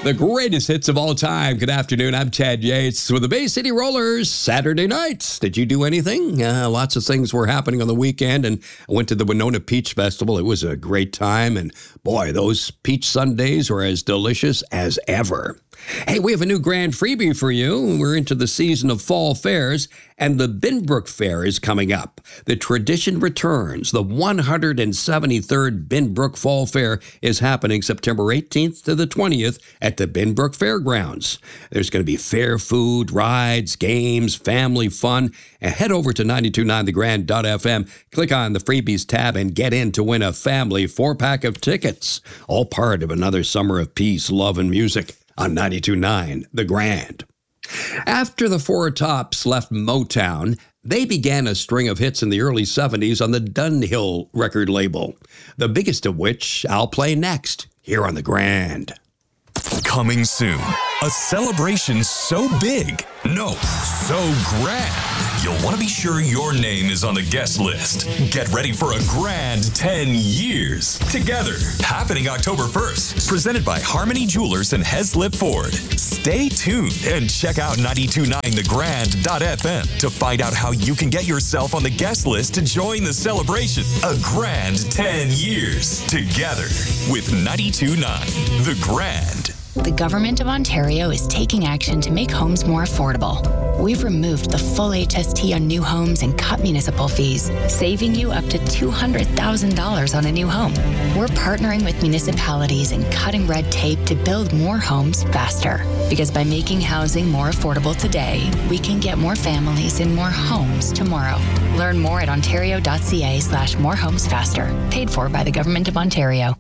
The greatest hits of all time. Good afternoon. I'm Chad Yates with the Bay City Rollers. Saturday nights. Did you do anything? Lots of things were happening on the weekend, and I went to the Winona Peach Festival. It was a great time, and boy, those peach sundaes were as delicious as ever. Hey, we have a new grand freebie for you. We're into the season of fall fairs, and the Binbrook Fair is coming up. The tradition returns. The 173rd Binbrook Fall Fair is happening September 18th to the 20th at the Binbrook Fairgrounds. There's going to be fair food, rides, games, family fun. And head over to 929thegrand.fm, click on the freebies tab, and get in to win a family 4-pack of tickets. All part of another summer of peace, love, and music on 92.9 The Grand. After the Four Tops left Motown, they began a string of hits in the early 70s on the Dunhill record label, the biggest of which I'll play next here on The Grand. Coming soon, a celebration so big, no, so grand, you'll want to be sure your name is on the guest list. Get ready for a grand 10 years together, happening October 1st, presented by Harmony Jewelers and Heslip Ford. Stay tuned and check out 929thegrand.fm to find out how you can get yourself on the guest list to join the celebration. A grand 10 years together with 92.9 The Grand. The Government of Ontario is taking action to make homes more affordable. We've removed the full HST on new homes and cut municipal fees, saving you up to $200,000 on a new home. We're partnering with municipalities and cutting red tape to build more homes faster. Because by making housing more affordable today, we can get more families in more homes tomorrow. Learn more at ontario.ca/morehomesfaster. Paid for by the Government of Ontario.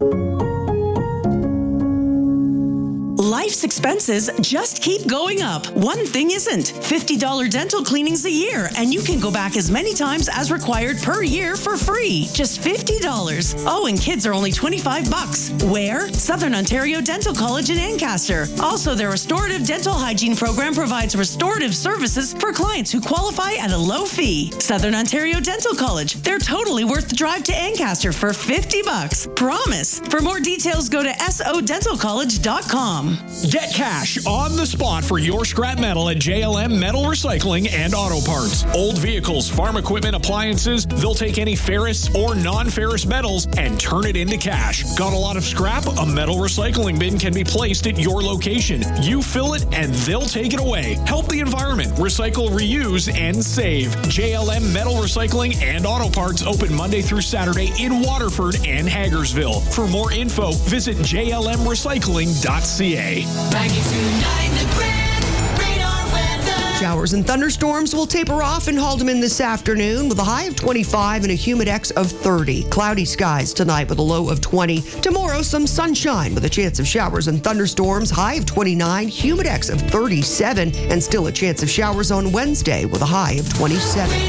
Life's expenses just keep going up. One thing isn't. $50 dental cleanings a year, and you can go back as many times as required per year for free. Just $50. Oh, and kids are only $25. Where? Southern Ontario Dental College in Ancaster. Also, their restorative dental hygiene program provides restorative services for clients who qualify at a low fee. Southern Ontario Dental College. They're totally worth the drive to Ancaster for $50. Promise. For more details, go to sodentalcollege.com. Get cash on the spot for your scrap metal at JLM Metal Recycling and Auto Parts. Old vehicles, farm equipment, appliances, they'll take any ferrous or non-ferrous metals and turn it into cash. Got a lot of scrap? A metal recycling bin can be placed at your location. You fill it and they'll take it away. Help the environment. Recycle, reuse, and save. JLM Metal Recycling and Auto Parts open Monday through Saturday in Waterford and Hagersville. For more info, visit jlmrecycling.ca. 92.9 The Grand. Radar weather. Showers and thunderstorms will taper off in Haldeman this afternoon with a high of 25 and a humidex of 30. Cloudy skies tonight with a low of 20. Tomorrow, some sunshine with a chance of showers and thunderstorms, high of 29, humidex of 37, and still a chance of showers on Wednesday with a high of 27.